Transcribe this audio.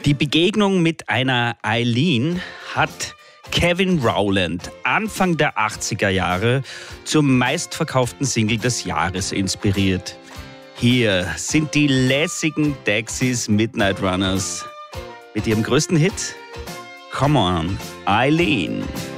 Die Begegnung mit einer Eileen hat Kevin Rowland Anfang der 80er Jahre zum meistverkauften Single des Jahres inspiriert. Hier sind die lässigen Dexys Midnight Runners mit ihrem größten Hit Come On, Eileen.